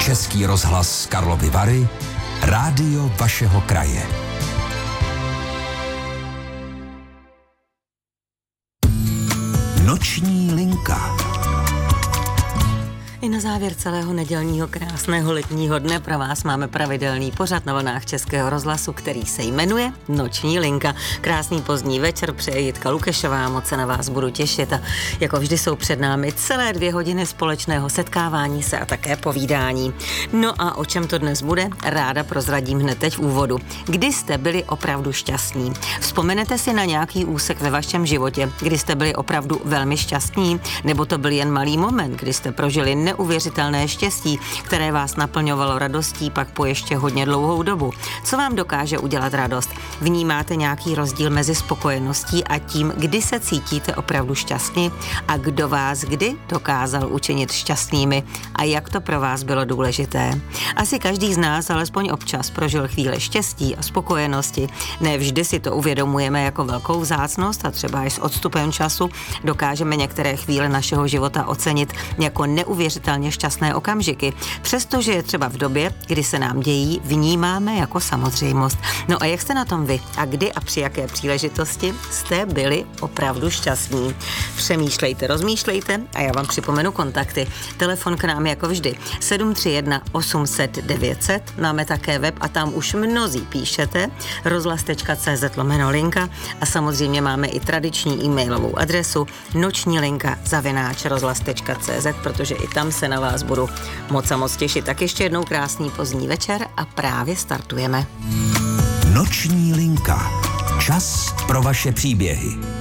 Český rozhlas Karlovy Vary, rádio vašeho kraje. Noční linka. I na závěr celého nedělního krásného letního dne pro vás máme pravidelný pořad na vlnách Českého rozhlasu, který se jmenuje Noční linka. Krásný pozdní večer přeje Jitka Lukešová, moc se na vás budu těšit a jako vždy jsou před námi celé 2 hodiny společného setkávání se a také povídání. No a o čem to dnes bude? Ráda prozradím hned teď v úvodu. Kdy jste byli opravdu šťastní? Vzpomenete si na nějaký úsek ve vašem životě, kdy jste byli opravdu velmi šťastní? Nebo to byl jen malý moment, kdy jste prožili neuvěřitelné štěstí, které vás naplňovalo radostí pak po ještě hodně dlouhou dobu? Co vám dokáže udělat radost? Vnímáte nějaký rozdíl mezi spokojeností a tím, kdy se cítíte opravdu šťastní? A kdo vás kdy dokázal učinit šťastnými? A jak to pro vás bylo důležité? Asi každý z nás alespoň občas prožil chvíle štěstí a spokojenosti. Ne vždy si to uvědomujeme jako velkou vzácnost a třeba i s odstupem času dokážeme některé chvíle našeho života ocenit jako neuvěřitelné šťastné okamžiky. Přestože je třeba v době, kdy se nám dějí, vnímáme jako samozřejmost. No a jak jste na tom vy? A kdy a při jaké příležitosti jste byli opravdu šťastní? Přemýšlejte, rozmýšlejte a já vám připomenu kontakty. Telefon k nám jako vždy 731 800 900. Máme také web a tam už mnozí píšete rozhlas.cz/linka a samozřejmě máme i tradiční e-mailovou adresu nočnilinka@rozhlas.cz, protože i tam se na vás budu moc a moc těšit. Tak ještě jednou krásný pozdní večer a právě startujeme. Noční linka. Čas pro vaše příběhy.